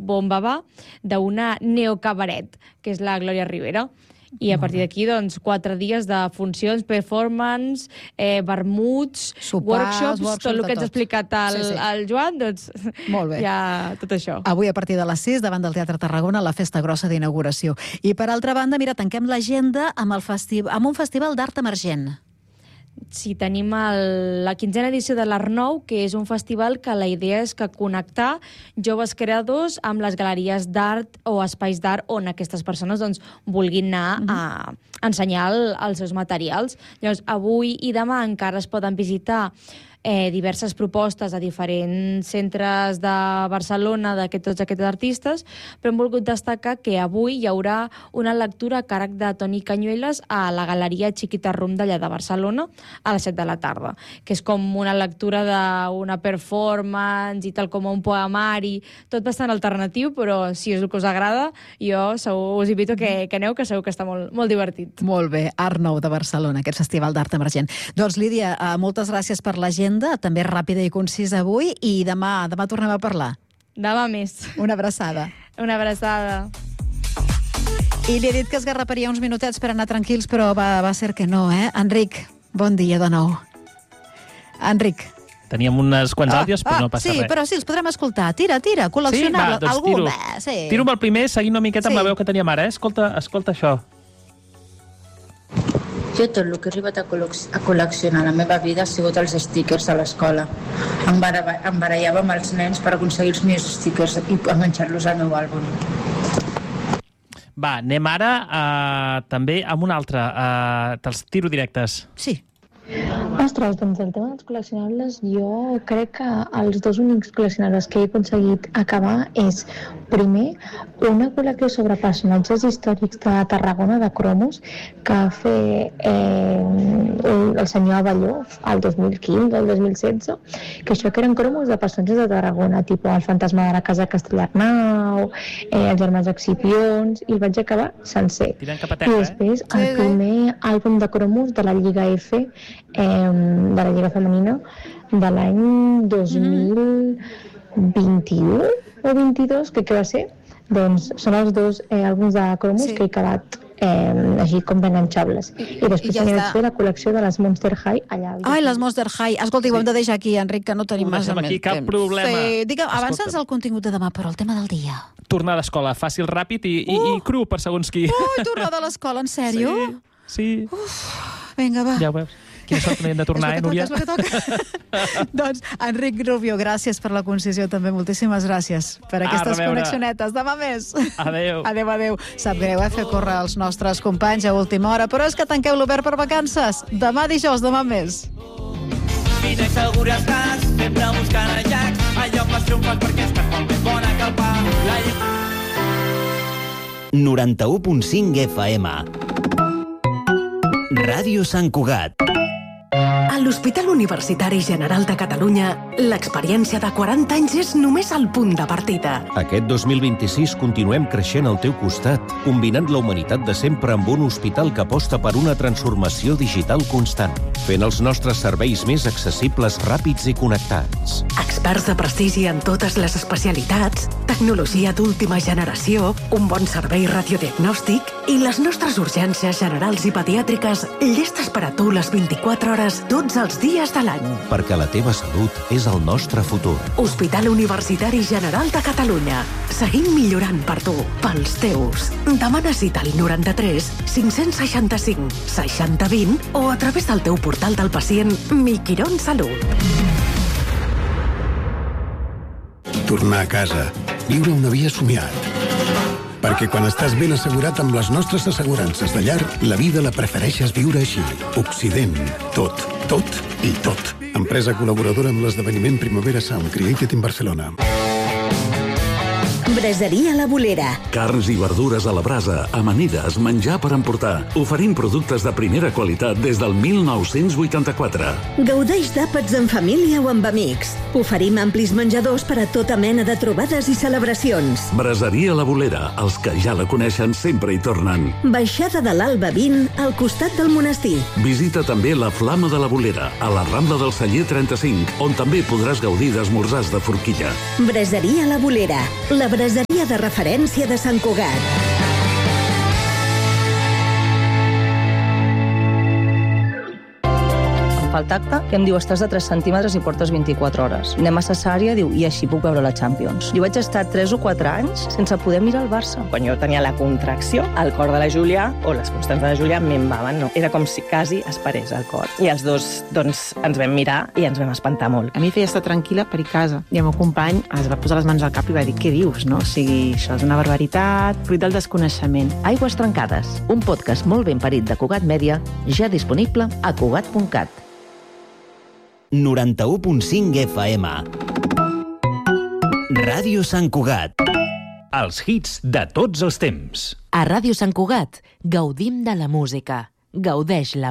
bomba va d'una neocabaret, que és la Glòria Rivera. I a partir d'aquí, 4 dies de funcions, performance, vermuts, workshops, tot el que ens ha explicat el Joan, doncs hi ha tot això. Avui a partir de les 6, davant del Teatre Tarragona, la festa grossa d'inauguració. I per altra banda, mira, tanquem l'agenda amb un festival d'art emergent. Sí, tenim la 15a edició de l'Art Nou, que és un festival que la idea és que connectar joves creadors amb les galeries d'art o espais d'art on aquestes persones vulguin anar a ensenyar els seus materials. Llavors, avui i demà encara es poden visitar diverses propostes a diferents centres de Barcelona de tots aquests artistes, però hem volgut destacar que avui hi haurà una lectura a càrrec de Toni Cañuelas a la Galeria Chiquita Room d'allà de Barcelona a les 7 de la tarda, que és com una lectura d'una performance i tal com un poemari, tot bastant alternatiu, però si és el que us agrada, jo us invito que aneu, que segur que està molt, molt divertit. Molt bé, Art Nou de Barcelona, aquest festival d'art emergent. Doncs, Lídia, moltes gràcies per l'agenda, també ràpida i concisa avui, i demà tornem a parlar. Demà més. Una abraçada. Una abraçada. I li he dit que esgarraparia uns minutets per anar tranquils, però va ser que no, eh? Enric, bon dia de nou. Enric. Teníem unes quants àudios, però no passa res. Sí, però sí, els podrem escoltar. Tira, col·leccionable. Sí? Va, doncs tiro amb el primer, seguint una miqueta amb la veu que teníem ara. Escolta això. Jo tot el que he arribat a col·leccionar a la meva vida ha sigut els stickers a l'escola. Em barallava amb els nens per aconseguir els meus stickers i enganxar-los al meu àlbum. Va, anem ara també amb un altre. Te'ls tiro directes. Sí. Ostres, doncs el tema dels col·leccionables, jo crec que els dos únics col·leccionables que he aconseguit acabar és, primer, una col·lecció sobre personatges històrics de Tarragona, de cromos, que va fer el senyor Avelló el 2015, el 2016, que això que eren cromos de personatges de Tarragona, tipus el fantasma de la casa Castellarnau, els germans Excipions, i el vaig acabar sencer. I després, el primer àlbum de cromos de la Lliga F, de la Lliga Femenina, de l'any 2021 o 22, que va ser, doncs són els dos àlbums de cromos que he acabat així com d'enganxables. I després també vaig fer la col·lecció de les Monster High allà. Ai, les Monster High. Escolta, ho hem de deixar aquí, Enric, que no tenim massa més temps. Cap problema. Sí, digue'm, avança'ns el contingut de demà, però el tema del dia. Tornar d'escola, fàcil, ràpid i cru, per segons qui. Tornar de l'escola, en sèrio? Sí. Vinga, va. Ja ho veus. Quina sort que no hem de tornar, Núria? És el que toca. Doncs, Enric Rubio, gràcies per la concisió també. Moltíssimes gràcies per aquestes connexionetes. Demà més. Adéu. Adéu. Sap greu, fer córrer els nostres companys a última hora, però és que tanqueu l'Obert per vacances. Demà dijous, demà més. Vine segur estàs, sempre buscant a llacs, allò pas triomfes perquè estàs molt més bona que el pa. 91.5 FM Ràdio Sant Cugat. A l'Hospital Universitari General de Catalunya, l'experiència de 40 anys és només el punt de partida. Aquest 2026 continuem creixent al teu costat, combinant la humanitat de sempre amb un hospital que aposta per una transformació digital constant, fent els nostres serveis més accessibles, ràpids i connectats. Experts de prestigi en totes les especialitats, tecnologia d'última generació, un bon servei radiodiagnòstic i les nostres urgències generals i pediàtriques llestes per a tu les 24 hores tots els dies de l'any. Perquè la teva salut és el nostre futur. Hospital Universitari General de Catalunya. Seguim millorant per tu, pels teus. Demana cita al 93 565 60 20 o a través del teu portal del pacient Miquirón Salut. Tornar a casa. Viure una vida somiat. Perquè quan estàs ben assegurat amb les nostres assegurances de llar, la vida la prefereixes viure així. Occident. Tot i tot. Empresa col·laboradora amb l'esdeveniment Primavera Sound Created in Barcelona. Braseria La Bolera. Carns i verdures a la brasa, amanides, menjar per emportar. Oferim productes de primera qualitat des del 1984. Gaudeix d'àpats en família o amb amics. Oferim amplis menjadors per a tota mena de trobades i celebracions. Braseria La Bolera. Els que ja la coneixen sempre hi tornen. Baixada de l'Alba 20, al costat del monestir. Visita també la Flama de la Bolera, a la Rambla del Celler 35, on també podràs gaudir d'esmorzars de forquilla. Braseria La Bolera. La braseria guia de referència de Sant Cugat. Fa el tacte, que em diu, estàs de 3 centímetres i portes 24 hores. Anem a cesària, diu, i així puc veure la Champions. Jo vaig estar 3 o 4 anys sense poder mirar el Barça. Quan jo tenia la contracció, el cor de la Júlia, o les constants de la Júlia, minvaven, no? Era com si quasi es parés el cor. I els dos, doncs, ens vam mirar i ens vam espantar molt. A mi feia estar tranquil·la per ir a casa. I el meu company es va posar les mans al cap i va dir, què dius, no? O sigui, això és una barbaritat, fruit del desconeixement. Aigües trencades, un podcast molt ben parit de Cugat Mèdia, ja disponible a cugat.cat. 91.5 FM. Ràdio Sant Cugat. Els hits de tots els temps. A Ràdio Sant Cugat gaudim de la música. Gaudeix-la.